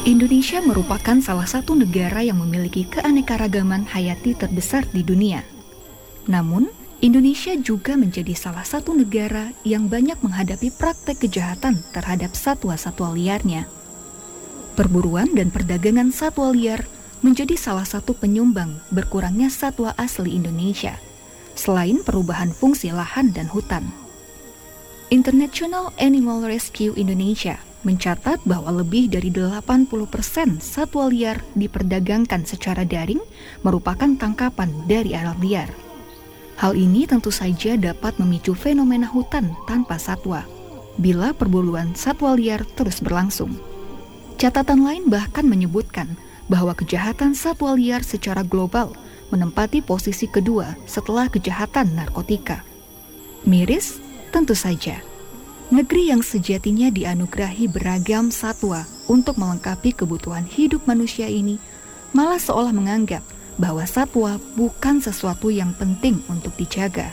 Indonesia merupakan salah satu negara yang memiliki keanekaragaman hayati terbesar di dunia. Namun, Indonesia juga menjadi salah satu negara yang banyak menghadapi praktek kejahatan terhadap satwa-satwa liarnya. Perburuan dan perdagangan satwa liar menjadi salah satu penyumbang berkurangnya satwa asli Indonesia, selain perubahan fungsi lahan dan hutan. International Animal Rescue Indonesia mencatat bahwa lebih dari 80% satwa liar diperdagangkan secara daring merupakan tangkapan dari alam liar. Hal ini tentu saja dapat memicu fenomena hutan tanpa satwa bila perburuan satwa liar terus berlangsung. Catatan lain bahkan menyebutkan bahwa kejahatan satwa liar secara global menempati posisi kedua setelah kejahatan narkotika. Miris? Tentu saja. Negeri yang sejatinya dianugerahi beragam satwa untuk melengkapi kebutuhan hidup manusia ini malah seolah menganggap bahwa satwa bukan sesuatu yang penting untuk dijaga.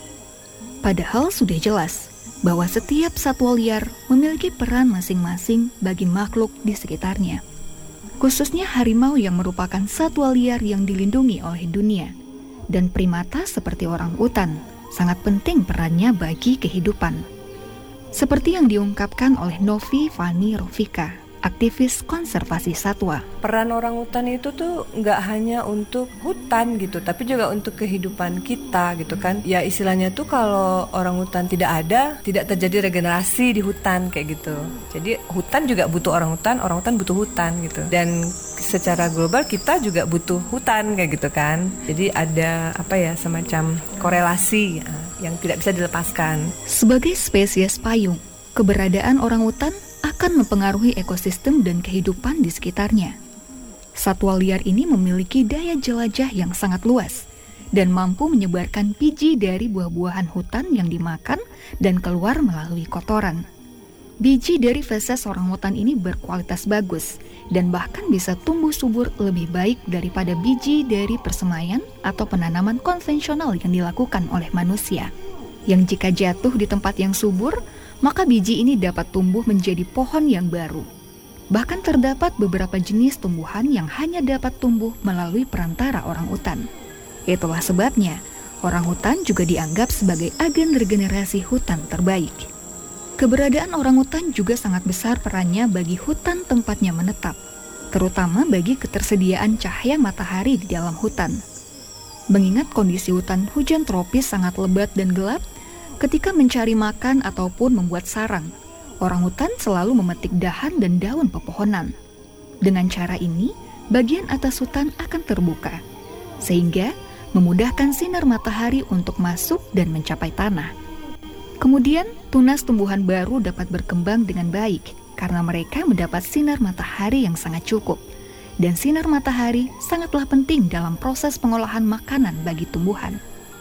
Padahal sudah jelas bahwa setiap satwa liar memiliki peran masing-masing bagi makhluk di sekitarnya. Khususnya harimau yang merupakan satwa liar yang dilindungi oleh dunia, dan primata seperti orangutan sangat penting perannya bagi kehidupan. Seperti yang diungkapkan oleh Novi Fani Rofika, aktivis konservasi satwa. Peran orangutan itu tuh nggak hanya untuk hutan gitu, tapi juga untuk kehidupan kita gitu kan. Ya istilahnya tuh kalau orangutan tidak ada, tidak terjadi regenerasi di hutan kayak gitu. Jadi hutan juga butuh orangutan butuh hutan gitu. Dan secara global kita juga butuh hutan kayak gitu kan. Jadi ada semacam korelasi yang tidak bisa dilepaskan. Sebagai spesies payung, keberadaan orangutan akan mempengaruhi ekosistem dan kehidupan di sekitarnya. Satwa liar ini memiliki daya jelajah yang sangat luas dan mampu menyebarkan biji dari buah-buahan hutan yang dimakan dan keluar melalui kotoran. Biji dari feses orangutan ini berkualitas bagus dan bahkan bisa tumbuh subur lebih baik daripada biji dari persemaian atau penanaman konvensional yang dilakukan oleh manusia. Yang jika jatuh di tempat yang subur, maka biji ini dapat tumbuh menjadi pohon yang baru. Bahkan terdapat beberapa jenis tumbuhan yang hanya dapat tumbuh melalui perantara orangutan. Itulah sebabnya, orangutan juga dianggap sebagai agen regenerasi hutan terbaik. Keberadaan orangutan juga sangat besar perannya bagi hutan tempatnya menetap, terutama bagi ketersediaan cahaya matahari di dalam hutan. Mengingat kondisi hutan hujan tropis sangat lebat dan gelap, ketika mencari makan ataupun membuat sarang, orangutan selalu memetik dahan dan daun pepohonan. Dengan cara ini, bagian atas hutan akan terbuka, sehingga memudahkan sinar matahari untuk masuk dan mencapai tanah. Kemudian, tunas tumbuhan baru dapat berkembang dengan baik karena mereka mendapat sinar matahari yang sangat cukup. Dan sinar matahari sangatlah penting dalam proses pengolahan makanan bagi tumbuhan.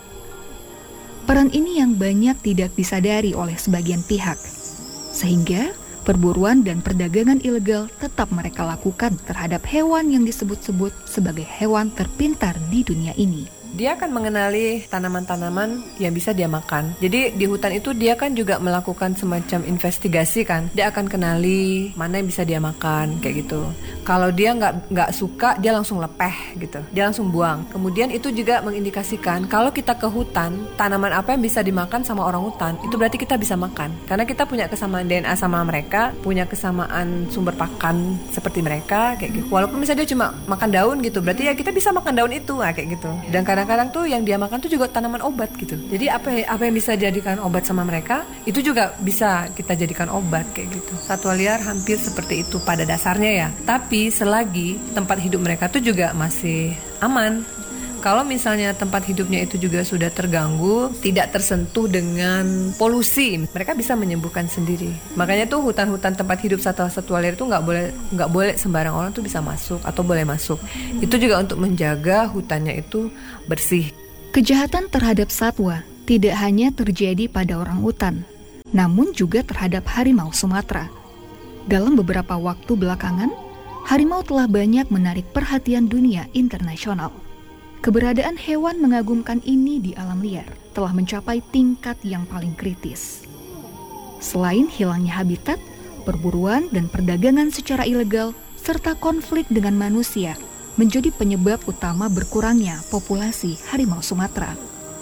Peran ini yang banyak tidak disadari oleh sebagian pihak, sehingga perburuan dan perdagangan ilegal tetap mereka lakukan terhadap hewan yang disebut-sebut sebagai hewan terpintar di dunia ini. Dia akan mengenali tanaman-tanaman yang bisa dia makan. Jadi di hutan itu dia kan juga melakukan semacam investigasi kan. Dia akan kenali mana yang bisa dia makan kayak gitu. Kalau dia nggak suka, dia langsung lepeh gitu. Dia langsung buang. Kemudian itu juga mengindikasikan kalau kita ke hutan, tanaman apa yang bisa dimakan sama orang hutan, itu berarti kita bisa makan. Karena kita punya kesamaan DNA sama mereka, punya kesamaan sumber pakan seperti mereka kayak gitu. Walaupun misalnya dia cuma makan daun gitu, berarti ya kita bisa makan daun itu kayak gitu. Dan kadang-kadang tuh yang dia makan tuh juga tanaman obat gitu. Jadi apa yang bisa jadikan obat sama mereka, itu juga bisa kita jadikan obat kayak gitu. Satwa liar hampir seperti itu pada dasarnya ya. Tapi selagi tempat hidup mereka tuh juga masih aman. Kalau misalnya tempat hidupnya itu juga sudah terganggu, tidak tersentuh dengan polusi, mereka bisa menyembuhkan sendiri. Makanya tuh hutan-hutan tempat hidup satwa-satwa liar itu nggak boleh sembarang orang tuh bisa masuk atau boleh masuk. Itu juga untuk menjaga hutannya itu bersih. Kejahatan terhadap satwa tidak hanya terjadi pada orangutan, namun juga terhadap harimau Sumatera. Dalam beberapa waktu belakangan, harimau telah banyak menarik perhatian dunia internasional. Keberadaan hewan mengagumkan ini di alam liar telah mencapai tingkat yang paling kritis. Selain hilangnya habitat, perburuan dan perdagangan secara ilegal serta konflik dengan manusia menjadi penyebab utama berkurangnya populasi harimau Sumatera.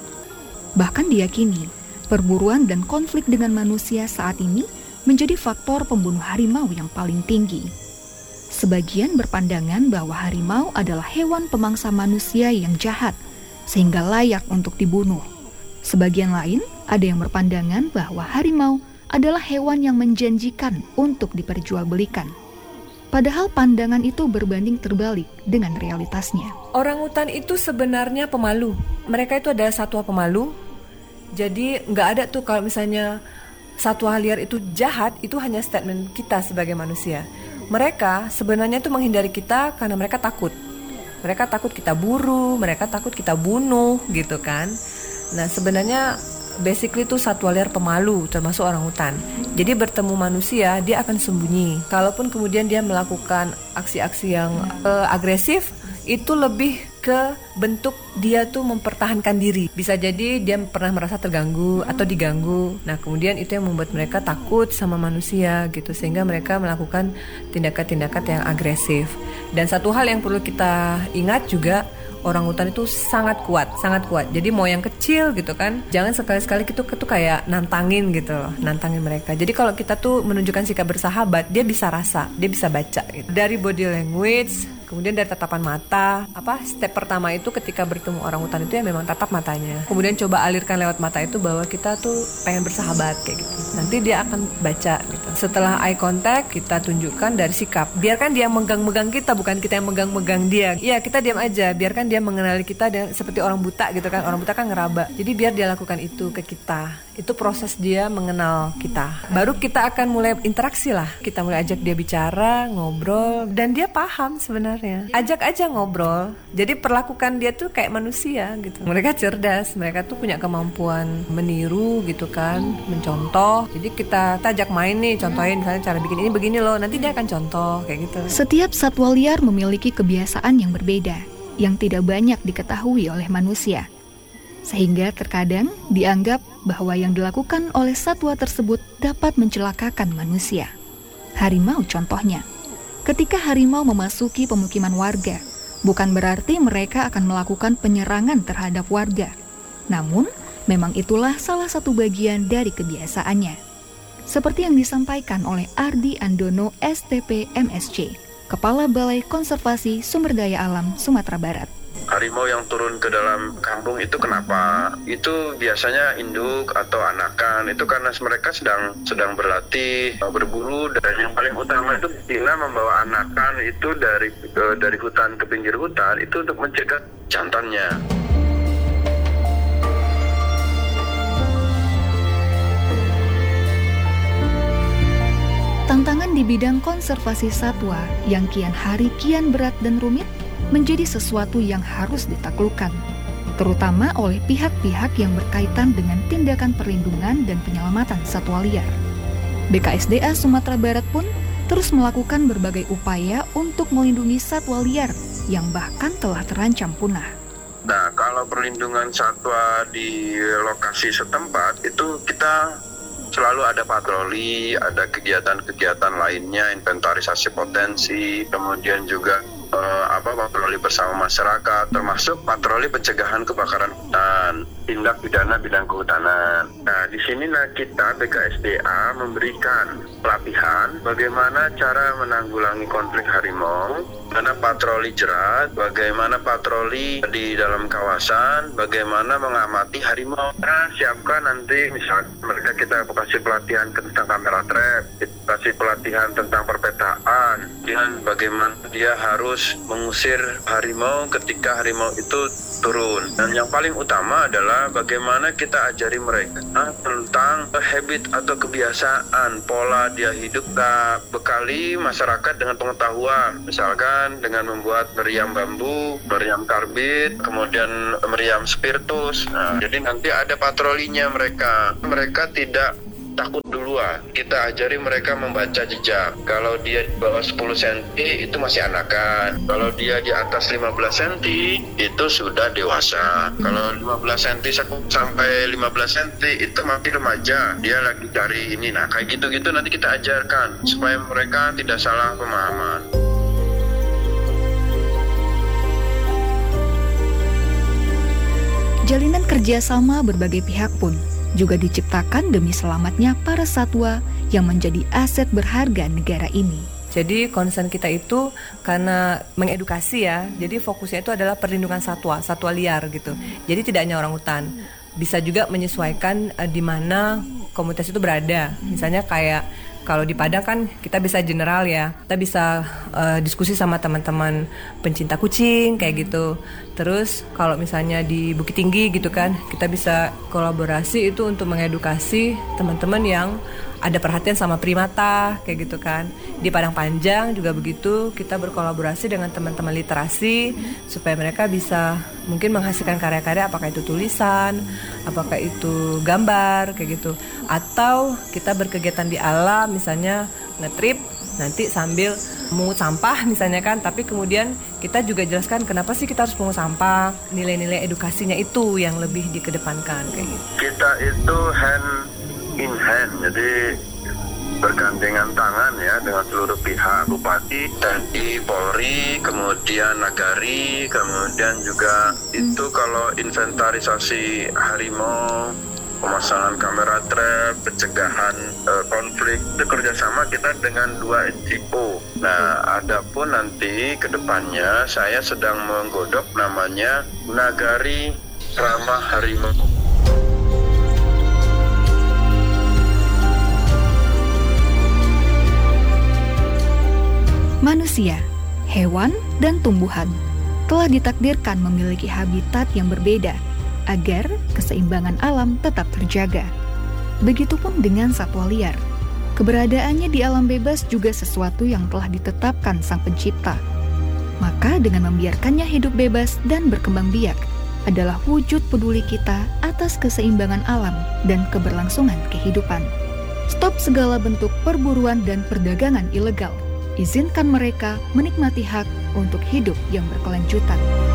Bahkan diyakini, perburuan dan konflik dengan manusia saat ini menjadi faktor pembunuh harimau yang paling tinggi. Sebagian berpandangan bahwa harimau adalah hewan pemangsa manusia yang jahat, sehingga layak untuk dibunuh. Sebagian lain ada yang berpandangan bahwa harimau adalah hewan yang menjanjikan untuk diperjualbelikan. Padahal pandangan itu berbanding terbalik dengan realitasnya. Orangutan itu sebenarnya pemalu. Mereka itu adalah satwa pemalu. Jadi nggak ada tuh kalau misalnya satwa liar itu jahat, itu hanya statement kita sebagai manusia. Mereka sebenarnya itu menghindari kita karena mereka takut. Mereka takut kita buru, mereka takut kita bunuh gitu kan. Nah sebenarnya basically itu satwa liar pemalu, termasuk orangutan. Jadi bertemu manusia, dia akan sembunyi. Kalaupun kemudian dia melakukan aksi-aksi yang agresif, itu lebih ke bentuk dia tuh mempertahankan diri. Bisa jadi dia pernah merasa terganggu atau diganggu. Nah kemudian itu yang membuat mereka takut sama manusia gitu, sehingga mereka melakukan tindakan-tindakan yang agresif. Dan satu hal yang perlu kita ingat juga, orangutan itu sangat kuat. Jadi mau yang kecil gitu kan, jangan sekali-sekali itu kayak nantangin gitu loh, nantangin mereka. Jadi kalau kita tuh menunjukkan sikap bersahabat, dia bisa rasa, dia bisa baca gitu. Dari body language, kemudian dari tatapan mata. Step pertama itu ketika bertemu orangutan itu ya memang tatap matanya. Kemudian coba alirkan lewat mata itu bahwa kita tuh pengen bersahabat kayak gitu. Nanti dia akan baca gitu. Setelah eye contact, kita tunjukkan dari sikap. Biarkan dia megang-megang kita, bukan kita yang megang-megang dia. Iya, kita diam aja. Biarkan dia mengenali kita seperti orang buta gitu kan. Orang buta kan ngeraba. Jadi biar dia lakukan itu ke kita. Itu proses dia mengenal kita. Baru kita akan mulai interaksi lah. Kita mulai ajak dia bicara, ngobrol, dan dia paham sebenarnya. Ajak aja ngobrol. Jadi perlakukan dia tuh kayak manusia gitu. Mereka cerdas, mereka tuh punya kemampuan meniru gitu kan, mencontoh. Jadi kita ajak main nih, contohin misalnya cara bikin ini begini loh, nanti dia akan contoh kayak gitu. Setiap satwa liar memiliki kebiasaan yang berbeda, yang tidak banyak diketahui oleh manusia. Sehingga terkadang dianggap bahwa yang dilakukan oleh satwa tersebut dapat mencelakakan manusia. Harimau contohnya. Ketika harimau memasuki pemukiman warga, bukan berarti mereka akan melakukan penyerangan terhadap warga. Namun, memang itulah salah satu bagian dari kebiasaannya. Seperti yang disampaikan oleh Ardi Andono STP MSC, Kepala Balai Konservasi Sumber Daya Alam Sumatera Barat. Harimau yang turun ke dalam kampung itu kenapa? Itu biasanya induk atau anakan. Itu karena mereka sedang berlatih berburu, dan yang paling utama itu bila membawa anakan itu dari hutan ke pinggir hutan itu untuk mencegah jantannya. Tantangan di bidang konservasi satwa yang kian hari kian berat dan rumit menjadi sesuatu yang harus ditaklukkan, terutama oleh pihak-pihak yang berkaitan dengan tindakan perlindungan dan penyelamatan satwa liar. BKSDA Sumatera Barat pun terus melakukan berbagai upaya untuk melindungi satwa liar yang bahkan telah terancam punah. Nah, kalau perlindungan satwa di lokasi setempat itu kita selalu ada patroli, ada kegiatan-kegiatan lainnya, inventarisasi potensi, kemudian juga patroli bersama masyarakat, termasuk patroli pencegahan kebakaran hutan, tindak pidana bidang kehutanan. Nah, di sinilah kita BKSDA memberikan pelatihan bagaimana cara menanggulangi konflik harimau, bagaimana patroli jerat, bagaimana patroli di dalam kawasan, bagaimana mengamati harimau. Nah, siapkan nanti misalnya mereka kita kasih pelatihan tentang kamera trap, kita kasih pelatihan tentang perpetaan, dan bagaimana dia harus mengusir harimau ketika harimau itu turun. Dan yang paling utama adalah bagaimana kita ajari mereka tentang habit atau kebiasaan, pola dia hidup, bekali masyarakat dengan pengetahuan, misalkan dengan membuat meriam bambu, meriam karbit, kemudian meriam spiritus. Nah, jadi nanti ada patrolinya mereka tidak takut duluan. Kita ajari mereka membaca jejak. Kalau dia di bawah 10 cm itu masih anakan. Kalau dia di atas 15 cm itu sudah dewasa. Kalau 15 cm sampai 15 cm itu masih remaja. Dia lagi cari ini. Nah, kayak gitu-gitu nanti kita ajarkan supaya mereka tidak salah pemahaman. Jalinan kerjasama berbagai pihak pun juga diciptakan demi selamatnya para satwa yang menjadi aset berharga negara ini. Jadi concern kita itu karena mengedukasi ya, jadi fokusnya itu adalah perlindungan satwa liar gitu. Jadi tidak hanya orang hutan, bisa juga menyesuaikan di mana komunitas itu berada. Misalnya kayak kalau di Padang kan kita bisa general ya, kita bisa diskusi sama teman-teman pencinta kucing kayak gitu. Terus kalau misalnya di Bukit Tinggi gitu kan, kita bisa kolaborasi itu untuk mengedukasi teman-teman yang ada perhatian sama primata kayak gitu kan. Di Padang Panjang juga begitu, kita berkolaborasi dengan teman-teman literasi supaya mereka bisa mungkin menghasilkan karya-karya, apakah itu tulisan, apakah itu gambar kayak gitu. Atau kita berkegiatan di alam, misalnya ngetrip nanti sambil mungut sampah misalnya kan, tapi kemudian kita juga jelaskan kenapa sih kita harus mungut sampah, nilai-nilai edukasinya itu yang lebih dikedepankan kayak gitu. Kita itu hand in hand, jadi bergandengan tangan ya dengan seluruh pihak, Bupati, TNI, Polri, kemudian Nagari, kemudian juga itu kalau inventarisasi harimau, pemasangan kamera trap, pencegahan konflik, itu kerjasama kita dengan 2 NGO. Nah, adapun nanti ke depannya saya sedang menggodok namanya Nagari Ramah Harimau. Manusia, hewan, dan tumbuhan telah ditakdirkan memiliki habitat yang berbeda agar keseimbangan alam tetap terjaga. Begitupun dengan satwa liar. Keberadaannya di alam bebas juga sesuatu yang telah ditetapkan Sang Pencipta. Maka dengan membiarkannya hidup bebas dan berkembang biak adalah wujud peduli kita atas keseimbangan alam dan keberlangsungan kehidupan. Stop segala bentuk perburuan dan perdagangan ilegal. Izinkan mereka menikmati hak untuk hidup yang berkelanjutan.